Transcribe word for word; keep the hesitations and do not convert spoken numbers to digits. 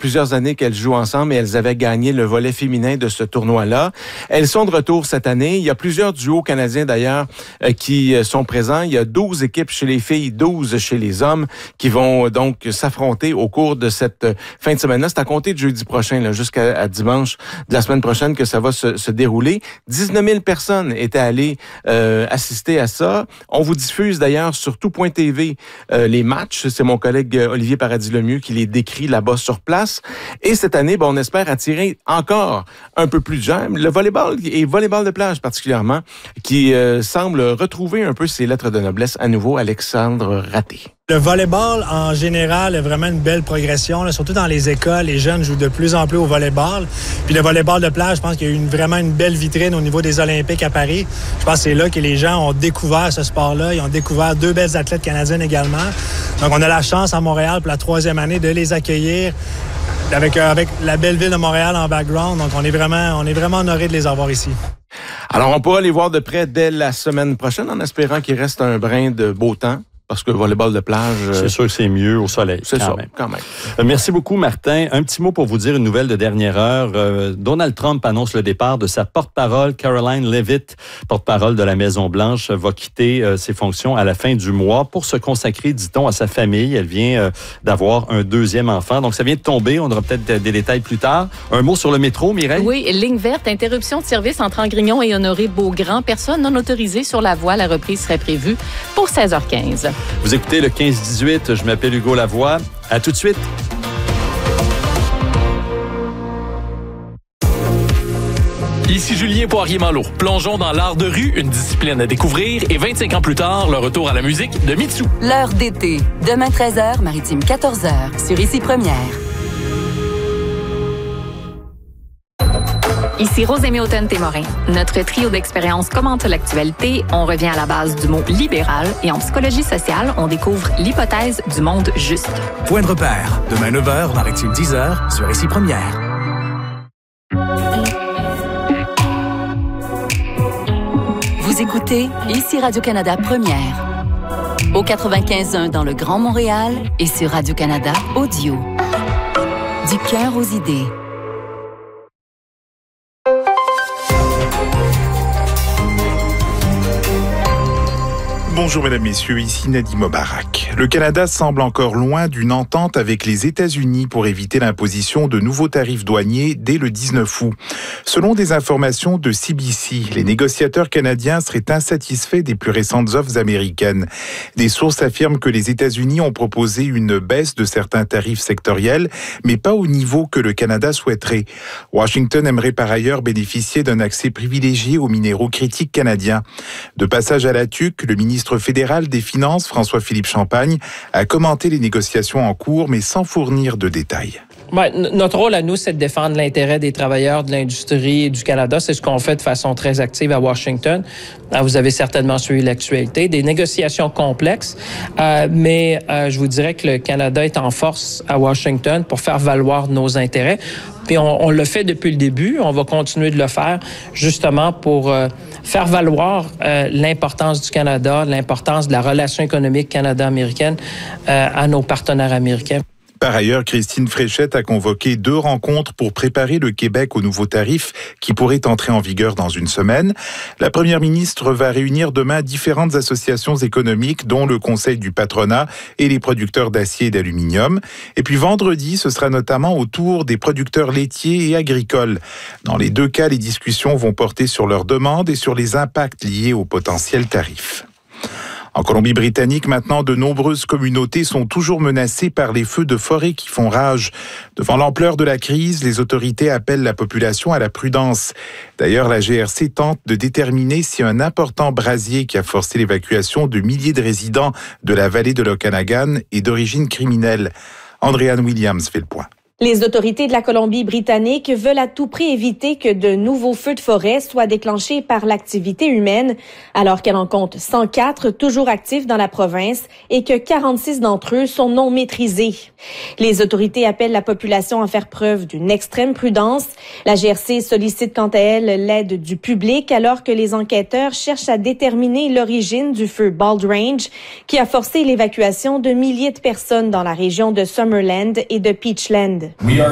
plusieurs années qu'elles jouent ensemble et elles avaient gagné le volet féminin de ce tournoi-là. Elles sont de retour cette année. Il y a plusieurs duos canadiens d'ailleurs euh, qui sont présents. Il y a douze équipes chez les filles, douze chez les hommes qui vont donc s'affronter au cours de cette fin de semaine-là. C'est à compter de jeudi prochain, là, jusqu'à à dimanche de la semaine prochaine que ça va se, se dérouler. dix-neuf mille personnes étaient allées euh, assister à ça. On vous diffuse d'ailleurs sur tout point t v euh, les matchs. C'est mon collègue Olivier Paradis-Lemieux qui les décrit là-bas sur place. Et cette année, ben, on espère attirer encore un peu plus de gens. Le volleyball et volleyball de plage particulièrement, qui euh, semble retrouver un peu ses lettres de noblesse à nouveau. Alexandre Raté. Le volleyball, en général, est vraiment une belle progression. Là, surtout dans les écoles, les jeunes jouent de plus en plus au volleyball. Puis le volleyball de plage, je pense qu'il y a eu une, vraiment une belle vitrine au niveau des Olympiques à Paris. Je pense que c'est là que les gens ont découvert ce sport-là. Ils ont découvert deux belles athlètes canadiennes également. Donc, on a la chance à Montréal pour la troisième année de les accueillir avec, euh, avec la belle ville de Montréal en background. Donc, on est vraiment, on est vraiment honorés de les avoir ici. Alors, on pourra les voir de près dès la semaine prochaine en espérant qu'il reste un brin de beau temps. Parce que le volleyball de plage... C'est sûr que c'est mieux au soleil. C'est quand ça, même. quand même. Euh, merci beaucoup, Martin. Un petit mot pour vous dire une nouvelle de dernière heure. Euh, Donald Trump annonce le départ de sa porte-parole, Caroline Leavitt, porte-parole de la Maison-Blanche, va quitter euh, ses fonctions à la fin du mois pour se consacrer, dit-on, à sa famille. Elle vient euh, d'avoir un deuxième enfant. Donc, ça vient de tomber. On aura peut-être des détails plus tard. Un mot sur le métro, Mireille? Oui, ligne verte, interruption de service entre Angrignon et Honoré-Beaugrand. Personne non autorisée sur la voie. La reprise serait prévue pour seize heures quinze. Vous écoutez le quinze dix-huit, je m'appelle Hugo Lavoie. À tout de suite. Ici Julien Poirier-Malo. Plongeons dans l'art de rue, une discipline à découvrir, et vingt-cinq ans plus tard, le retour à la musique de Mitsou. L'heure d'été. Demain treize heures, Maritime quatorze heures, sur Ici Première. Ici Rosémie Automne-Témorin. Notre trio d'expériences commente l'actualité. On revient à la base du mot libéral et en psychologie sociale, on découvre l'hypothèse du monde juste. Point de repère. Demain neuf heures, Maritime dix heures, sur Ici Première. Vous écoutez Ici Radio-Canada Première. Au quatre-vingt-quinze un dans le Grand Montréal et sur Radio-Canada Audio. Du cœur aux idées. Bonjour mesdames, messieurs, ici Nadim Mobarak. Le Canada semble encore loin d'une entente avec les États-Unis pour éviter l'imposition de nouveaux tarifs douaniers dès le dix-neuf août. Selon des informations de C B C, les négociateurs canadiens seraient insatisfaits des plus récentes offres américaines. Des sources affirment que les États-Unis ont proposé une baisse de certains tarifs sectoriels, mais pas au niveau que le Canada souhaiterait. Washington aimerait par ailleurs bénéficier d'un accès privilégié aux minéraux critiques canadiens. De passage à la tuque, le ministre fédéral des Finances, François-Philippe Champagne, a commenté les négociations en cours, mais sans fournir de détails. Ouais, notre rôle à nous, c'est de défendre l'intérêt des travailleurs de l'industrie du Canada. C'est ce qu'on fait de façon très active à Washington. Vous avez certainement suivi l'actualité. Des négociations complexes, euh, mais euh, je vous dirais que le Canada est en force à Washington pour faire valoir nos intérêts. Puis on, on le fait depuis le début. On va continuer de le faire justement pour euh, faire valoir euh, l'importance du Canada, l'importance de la relation économique Canada-américaine euh, à nos partenaires américains. Par ailleurs, Christine Fréchette a convoqué deux rencontres pour préparer le Québec aux nouveaux tarifs qui pourraient entrer en vigueur dans une semaine. La première ministre va réunir demain différentes associations économiques, dont le Conseil du patronat et les producteurs d'acier et d'aluminium. Et puis vendredi, ce sera notamment au tour des producteurs laitiers et agricoles. Dans les deux cas, les discussions vont porter sur leurs demandes et sur les impacts liés aux potentiels tarifs. En Colombie-Britannique, maintenant, de nombreuses communautés sont toujours menacées par les feux de forêt qui font rage. Devant l'ampleur de la crise, les autorités appellent la population à la prudence. D'ailleurs, la G R C tente de déterminer si un important brasier qui a forcé l'évacuation de milliers de résidents de la vallée de l'Okanagan est d'origine criminelle. Andréane Williams fait le point. Les autorités de la Colombie-Britannique veulent à tout prix éviter que de nouveaux feux de forêt soient déclenchés par l'activité humaine, alors qu'elle en compte cent quatre toujours actifs dans la province et que quarante-six d'entre eux sont non maîtrisés. Les autorités appellent la population à faire preuve d'une extrême prudence. La G R C sollicite quant à elle l'aide du public alors que les enquêteurs cherchent à déterminer l'origine du feu Bald Range qui a forcé l'évacuation de milliers de personnes dans la région de Summerland et de Peachland.